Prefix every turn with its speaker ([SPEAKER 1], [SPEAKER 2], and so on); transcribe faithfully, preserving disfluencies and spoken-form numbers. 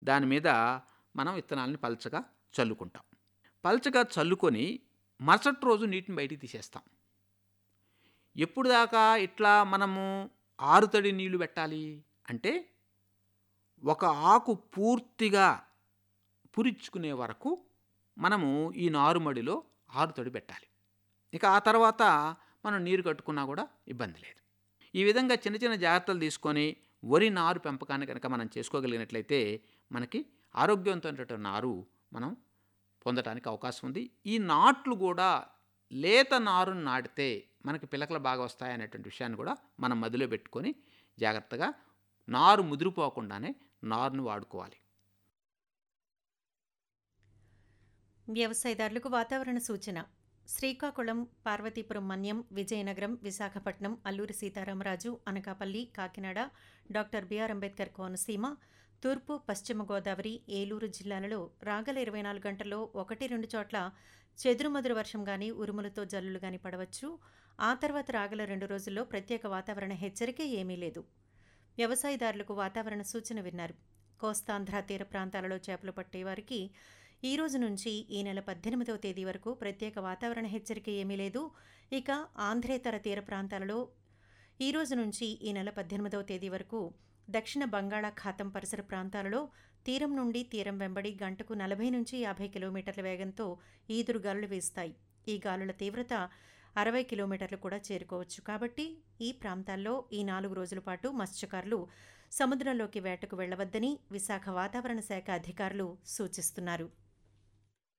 [SPEAKER 1] దాని మీద మనం విత్తనాలని పల్చగా చల్లుకుంటాం. పల్చగా చల్లుకొని మరుసటి రోజు నీటిని బయటికి తీసేస్తాం. ఎప్పుడు దాకా ఇట్లా మనము ఆరుతడి నీళ్లు పెట్టాలి అంటే, ఒక ఆకు పూర్తిగా పురిచ్చుకునే వరకు మనము ఈ నారుమడిలో ఆరుతడి పెట్టాలి. ఇక ఆ తర్వాత మనం నీరు కట్టుకున్నా కూడా ఇబ్బంది లేదు. ఈ విధంగా చిన్న చిన్న జాగ్రత్తలు తీసుకొని వరి నారు పెంపకాన్ని కనుక మనం చేసుకోగలిగినట్లయితే మనకి ఆరోగ్యవంతమైనటువంటి నారు మనం పొందడానికి అవకాశం ఉంది. ఈ నాట్లు కూడా లేత నారును నాటితే మనకి పిలకలు బాగా వస్తాయనేటువంటి విషయాన్ని కూడా మనం మదిలో పెట్టుకొని జాగ్రత్తగా నారు ముదిరిపోకుండానే నారును వాడుకోవాలి.
[SPEAKER 2] వ్యవసాయదారులకు వాతావరణ సూచన. శ్రీకాకుళం, పార్వతీపురం మన్యం, విజయనగరం, విశాఖపట్నం, అల్లూరి సీతారామరాజు, అనకాపల్లి, కాకినాడ, డాక్టర్ బిఆర్ అంబేద్కర్ కోనసీమ, తూర్పు, పశ్చిమ గోదావరి, ఏలూరు జిల్లాలలో రాగల ఇరవై నాలుగు గంటల్లో ఒకటి రెండు చోట్ల చెదురుమదురు వర్షం గాని, ఉరుములతో జల్లులు గాని పడవచ్చు. ఆ తర్వాత రాగల రెండు రోజుల్లో ప్రత్యేక వాతావరణ హెచ్చరిక ఏమీ లేదు. వ్యవసాయదారులకు వాతావరణ సూచన విన్నారు. కోస్తాంధ్ర తీర ప్రాంతాలలో చేపలు పట్టేవారికి ఈ రోజు నుంచి ఈ నెల పద్దెనిమిదవ తేదీ వరకు ప్రత్యేక వాతావరణ హెచ్చరిక ఏమీ లేదు. ఇక ఆంధ్రేతర తీర ప్రాంతాలలో ఈ రోజు నుంచి ఈ నెల పద్దెనిమిదవ తేదీ వరకు దక్షిణ బంగాళాఖాతం పరిసర ప్రాంతాలలో తీరం నుండి తీరం వెంబడి గంటకు నలభై నుంచి యాభై కిలోమీటర్ల వేగంతో ఈదురు గాలులు వీస్తాయి. ఈ గాలుల తీవ్రత అరవై కిలోమీటర్లు కూడా చేరుకోవచ్చు. కాబట్టి ఈ ప్రాంతాల్లో ఈ నాలుగు రోజుల పాటు మత్స్యకారులు సముద్రంలోకి వేటకు వెళ్లవద్దని విశాఖ వాతావరణ శాఖ అధికారులు సూచిస్తున్నారు.